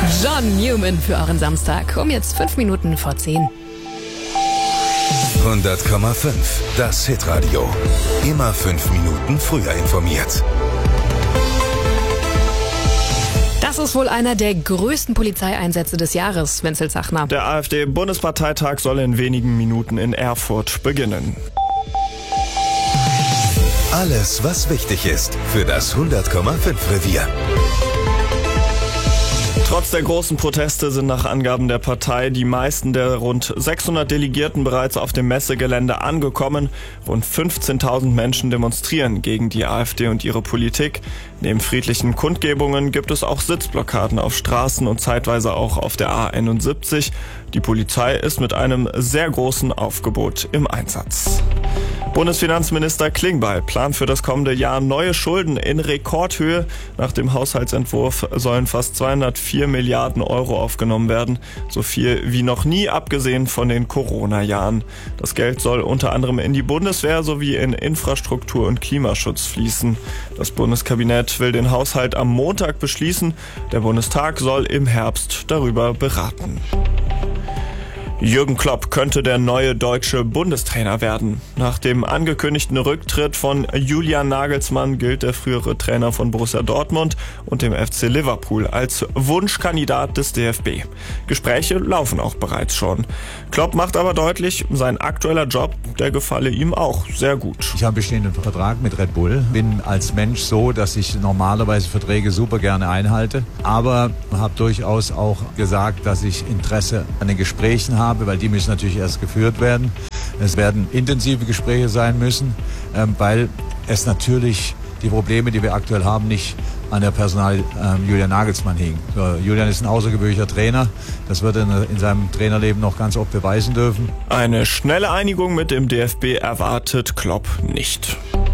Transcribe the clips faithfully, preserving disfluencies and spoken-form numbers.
John Newman für euren Samstag. Um jetzt fünf Minuten vor zehn. hundert Komma fünf, das Hitradio. Immer fünf Minuten früher informiert. Das ist wohl einer der größten Polizeieinsätze des Jahres, Wenzel Zachner. Der AfD-Bundesparteitag soll in wenigen Minuten in Erfurt beginnen. Alles, was wichtig ist für das hundert Komma fünf Revier. Trotz der großen Proteste sind nach Angaben der Partei die meisten der rund sechshundert Delegierten bereits auf dem Messegelände angekommen. Rund fünfzehntausend Menschen demonstrieren gegen die AfD und ihre Politik. Neben friedlichen Kundgebungen gibt es auch Sitzblockaden auf Straßen und zeitweise auch auf der A einundsiebzig. Die Polizei ist mit einem sehr großen Aufgebot im Einsatz. Bundesfinanzminister Klingbeil plant für das kommende Jahr neue Schulden in Rekordhöhe. Nach dem Haushaltsentwurf sollen fast zweihundertvier Milliarden Euro aufgenommen werden. So viel wie noch nie, abgesehen von den Corona-Jahren. Das Geld soll unter anderem in die Bundeswehr sowie in Infrastruktur und Klimaschutz fließen. Das Bundeskabinett will den Haushalt am Montag beschließen. Der Bundestag soll im Herbst darüber beraten. Jürgen Klopp könnte der neue deutsche Bundestrainer werden. Nach dem angekündigten Rücktritt von Julian Nagelsmann gilt der frühere Trainer von Borussia Dortmund und dem F C Liverpool als Wunschkandidat des D F B. Gespräche laufen auch bereits schon. Klopp macht aber deutlich, sein aktueller Job, der gefalle ihm auch sehr gut. Ich habe einen bestehenden Vertrag mit Red Bull, bin als Mensch so, dass ich normalerweise Verträge super gerne einhalte, aber habe durchaus auch gesagt, dass ich Interesse an den Gesprächen habe. Habe, weil die müssen natürlich erst geführt werden. Es werden intensive Gespräche sein müssen, weil es natürlich die Probleme, die wir aktuell haben, nicht an der Personal ähm, Julian Nagelsmann hingen. So, Julian ist ein außergewöhnlicher Trainer. Das wird er in, in seinem Trainerleben noch ganz oft beweisen dürfen. Eine schnelle Einigung mit dem D F B erwartet Klopp nicht.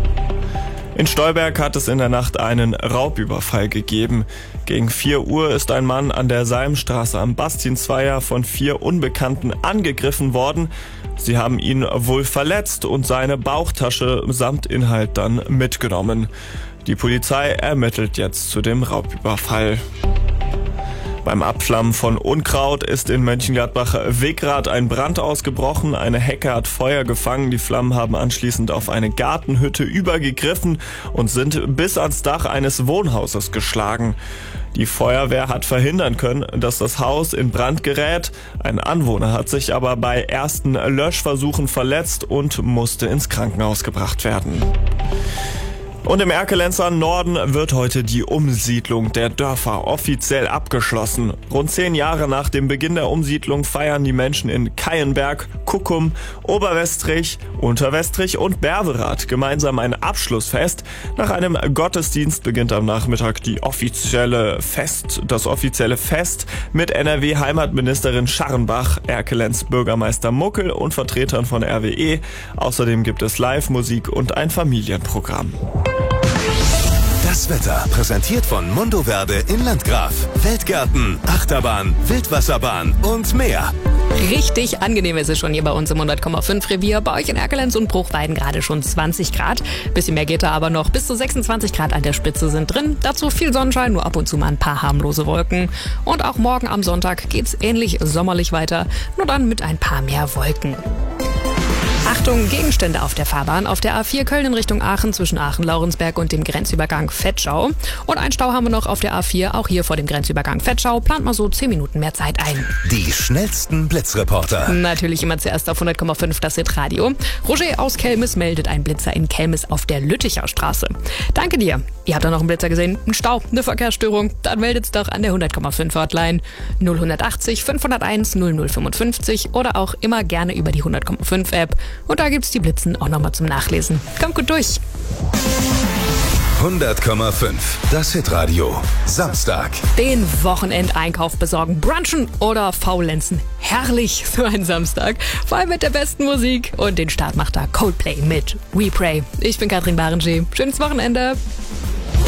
In Stolberg hat es in der Nacht einen Raubüberfall gegeben. Gegen vier Uhr ist ein Mann an der Salmstraße am Bastienzweier von vier Unbekannten angegriffen worden. Sie haben ihn wohl verletzt und seine Bauchtasche samt Inhalt dann mitgenommen. Die Polizei ermittelt jetzt zu dem Raubüberfall. Beim Abflammen von Unkraut ist in Mönchengladbach-Wickrath ein Brand ausgebrochen. Eine Hecke hat Feuer gefangen. Die Flammen haben anschließend auf eine Gartenhütte übergegriffen und sind bis ans Dach eines Wohnhauses geschlagen. Die Feuerwehr hat verhindern können, dass das Haus in Brand gerät. Ein Anwohner hat sich aber bei ersten Löschversuchen verletzt und musste ins Krankenhaus gebracht werden. Und im Erkelenzer Norden wird heute die Umsiedlung der Dörfer offiziell abgeschlossen. Rund zehn Jahre nach dem Beginn der Umsiedlung feiern die Menschen in Keienberg, Kuckum, Oberwestrich, Unterwestrich und Berwerath gemeinsam ein Abschlussfest. Nach einem Gottesdienst beginnt am Nachmittag die offizielle Fest, das offizielle Fest mit N R W-Heimatministerin Scharrenbach, Erkelenz Bürgermeister Muckel und Vertretern von R W E. Außerdem gibt es Live-Musik und ein Familienprogramm. Das Wetter präsentiert von Mondoverde in Landgraf. Feldgärten, Achterbahn, Wildwasserbahn und mehr. Richtig angenehm ist es schon hier bei uns im hundert Komma fünf Revier. Bei euch in Erkelenz und Bruchweiden gerade schon zwanzig Grad. Bisschen mehr geht da aber noch. Bis zu sechsundzwanzig Grad an der Spitze sind drin. Dazu viel Sonnenschein, nur ab und zu mal ein paar harmlose Wolken. Und auch morgen am Sonntag geht's ähnlich sommerlich weiter, nur dann mit ein paar mehr Wolken. Achtung, Gegenstände auf der Fahrbahn. Auf der A vier Köln in Richtung Aachen zwischen Aachen-Laurensberg und dem Grenzübergang Vetschau. Und einen Stau haben wir noch auf der A vier, auch hier vor dem Grenzübergang Vetschau. Plant mal so zehn Minuten mehr Zeit ein. Die schnellsten Blitzreporter. Natürlich immer zuerst auf hundert Komma fünf das Hitradio. Roger aus Kelmis meldet einen Blitzer in Kelmis auf der Lütticher Straße. Danke dir. Ihr habt da noch einen Blitzer gesehen? Ein Stau, eine Verkehrsstörung? Dann meldet's doch an der hundert Komma fünf Hotline null achtzig fünfhunderteins null null fünfundfünfzig oder auch immer gerne über die hundert Komma fünf App. Und da gibt's die Blitzen auch nochmal zum Nachlesen. Kommt gut durch. hundert Komma fünf, das Hitradio. Samstag. Den Wochenendeinkauf besorgen, brunchen oder faulenzen. Herrlich, so ein Samstag. Vor allem mit der besten Musik. Und den Start macht da Coldplay mit We Pray. Ich bin Katrin Barenschi. Schönes Wochenende.